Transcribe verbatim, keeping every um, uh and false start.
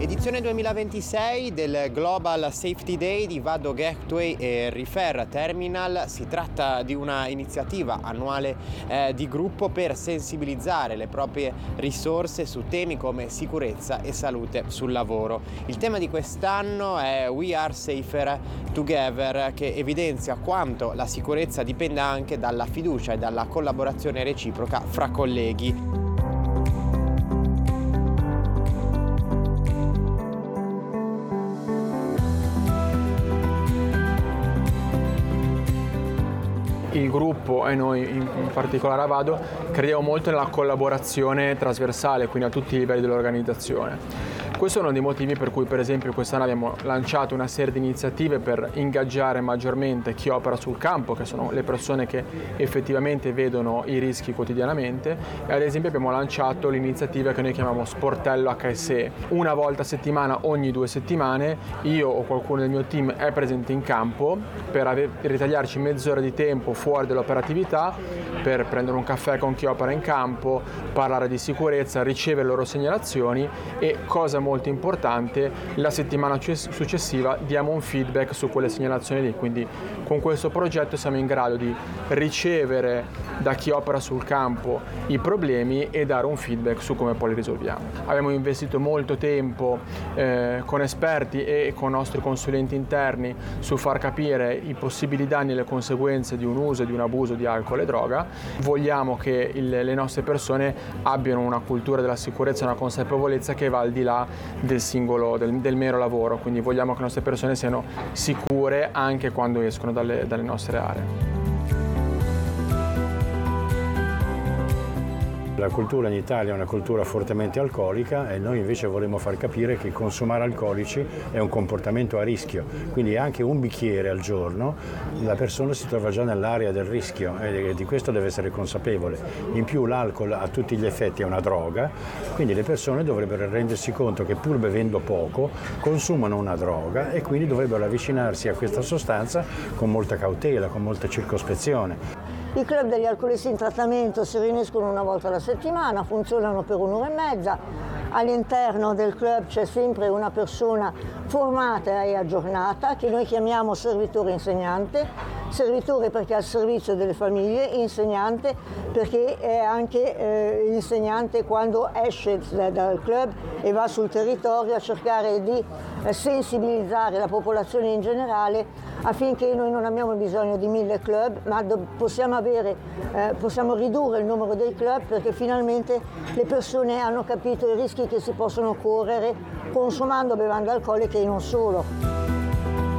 Edizione duemilaventisei del Global Safety Day di Vado Gateway e Refer Terminal. Si tratta di una iniziativa annuale eh, di gruppo per sensibilizzare le proprie risorse su temi come sicurezza e salute sul lavoro. Il tema di quest'anno è We Are Safer Together, che evidenzia quanto la sicurezza dipenda anche dalla fiducia e dalla collaborazione reciproca fra colleghi. Il gruppo e noi in particolare a Vado crediamo molto nella collaborazione trasversale, quindi a tutti i livelli dell'organizzazione. Questo è uno dei motivi per cui per esempio quest'anno abbiamo lanciato una serie di iniziative per ingaggiare maggiormente chi opera sul campo, che sono le persone che effettivamente vedono i rischi quotidianamente, e ad esempio abbiamo lanciato l'iniziativa che noi chiamiamo Sportello H S E. Una volta a settimana, ogni due settimane, io o qualcuno del mio team è presente in campo per ave- ritagliarci mezz'ora di tempo fuori dall'operatività per prendere un caffè con chi opera in campo, parlare di sicurezza, ricevere le loro segnalazioni e, cosa molto importante, la settimana successiva diamo un feedback su quelle segnalazioni lì. Quindi con questo progetto siamo in grado di ricevere da chi opera sul campo i problemi e dare un feedback su come poi li risolviamo. Abbiamo investito molto tempo eh, con esperti e con nostri consulenti interni su far capire i possibili danni e le conseguenze di un uso e di un abuso di alcol e droga. Vogliamo che il, le nostre persone abbiano una cultura della sicurezza e una consapevolezza che va al di là del singolo, del, del mero lavoro, quindi vogliamo che le nostre persone siano sicure anche quando escono dalle, dalle nostre aree. La cultura in Italia è una cultura fortemente alcolica e noi invece vorremmo far capire che consumare alcolici è un comportamento a rischio, quindi anche un bicchiere al giorno la persona si trova già nell'area del rischio e di questo deve essere consapevole. In più l'alcol a tutti gli effetti è una droga, quindi le persone dovrebbero rendersi conto che pur bevendo poco consumano una droga e quindi dovrebbero avvicinarsi a questa sostanza con molta cautela, con molta circospezione. I club degli alcolisti in trattamento si riuniscono una volta alla settimana, funzionano per un'ora e mezza. All'interno del club c'è sempre una persona formata e aggiornata che noi chiamiamo servitore insegnante. Servitore perché è al servizio delle famiglie, insegnante perché è anche eh, insegnante quando esce dal club e va sul territorio a cercare di eh, sensibilizzare la popolazione in generale affinché noi non abbiamo bisogno di mille club, ma do- possiamo, avere, eh, possiamo ridurre il numero dei club perché finalmente le persone hanno capito i rischi che si possono correre consumando bevande alcoliche e non solo.